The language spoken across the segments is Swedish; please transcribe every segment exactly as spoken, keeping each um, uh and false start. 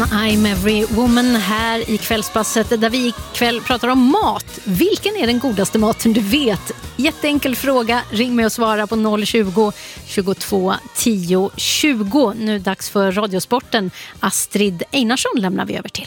I'm every woman här i kvällspasset där vi ikväll pratar om mat. Vilken är den godaste maten du vet? Jätteenkel fråga. Ring mig och svara på noll tjugo, tjugotvå, tio, tjugo. Nu är det dags för Radiosporten. Astrid Einarsson lämnar vi över till.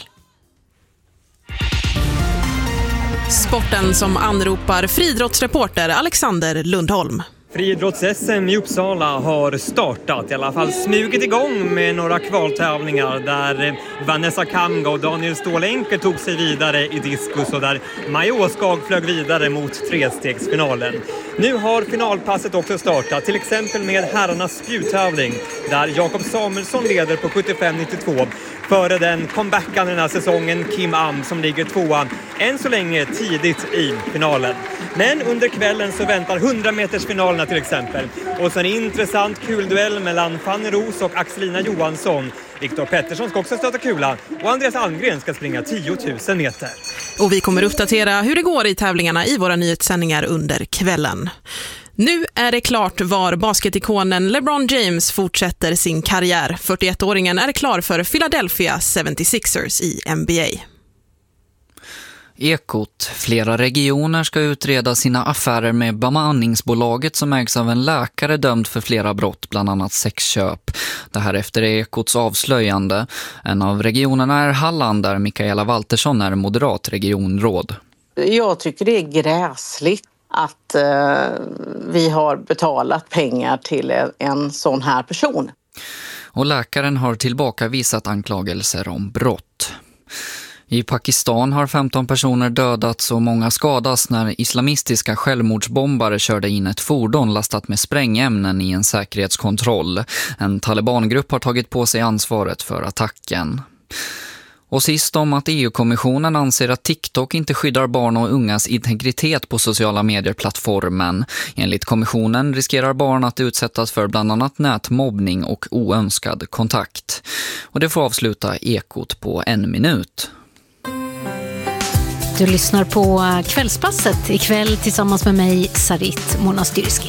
Sporten som anropar friidrottsreporter Alexander Lundholm. Friidrotts-S M i Uppsala har startat, i alla fall smugit igång med några kvaltävlingar där Vanessa Kamga och Daniel Stålenker tog sig vidare i diskus och där Maja Åskag flög vidare mot trestegsfinalen. Nu har finalpasset också startat, till exempel med herrarnas spjuttävling där Jakob Samuelsson leder på sjuttiofem nittiotvå före den comebacken den här säsongen Kim Am som ligger tvåa än så länge tidigt i finalen. Men under kvällen så väntar hundra meters finalerna till exempel. Och så en intressant kulduell mellan Fanny Ros och Axelina Johansson. Viktor Pettersson ska också stöta kula och Andreas Almgren ska springa tio tusen meter. Och vi kommer uppdatera hur det går i tävlingarna i våra nyhetssändningar under kvällen. Nu är det klart var basketikonen LeBron James fortsätter sin karriär. fyrtioettåringen är klar för Philadelphia seventy-sixers i N B A. Ekot. Flera regioner ska utreda sina affärer med bemanningsbolaget som ägs av en läkare dömd för flera brott, bland annat sexköp. Det här efter Ekots avslöjande. En av regionerna är Halland där Mikaela Waltersson är moderat regionråd. Jag tycker det är gräsligt att eh, vi har betalat pengar till en sån här person. Och läkaren har tillbakavisat anklagelser om brott. I Pakistan har femton personer dödats och många skadas när islamistiska självmordsbombare körde in ett fordon lastat med sprängämnen i en säkerhetskontroll. En talibangrupp har tagit på sig ansvaret för attacken. Och sist om att E U-kommissionen anser att TikTok inte skyddar barn och ungas integritet på sociala medier-plattformen. Enligt kommissionen riskerar barn att utsättas för bland annat nätmobbning och oönskad kontakt. Och det får avsluta Ekot på en minut. Du lyssnar på Kvällspasset ikväll tillsammans med mig, Sarit Monastyrski.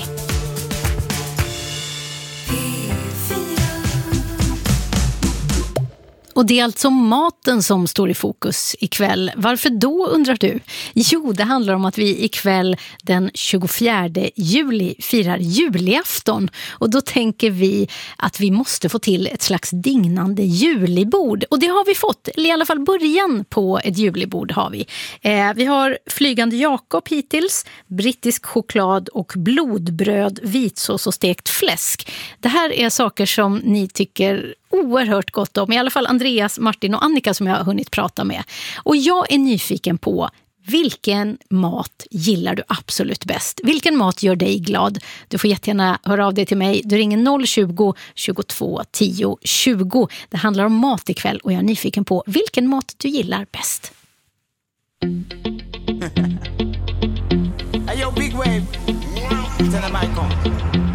Och det är alltså maten som står i fokus ikväll. Varför då, undrar du? Jo, det handlar om att vi ikväll den tjugofjärde juli firar julafton. Och då tänker vi att vi måste få till ett slags dignande julibord. Och det har vi fått, eller i alla fall början på ett julibord har vi. Eh, vi har flygande Jakob hittills, brittisk choklad och blodbröd, vitsås och stekt fläsk. Det här är saker som ni tycker oerhört gott om, i alla fall Andreas, Martin och Annika som jag har hunnit prata med. Och jag är nyfiken på vilken mat gillar du absolut bäst? Vilken mat gör dig glad? Du får jättegärna höra av dig till mig. Du ringer noll tjugo, tjugotvå, tio, tjugo. Det handlar om mat ikväll och jag är nyfiken på vilken mat du gillar bäst. Hey yo, big wave. Tell them I come.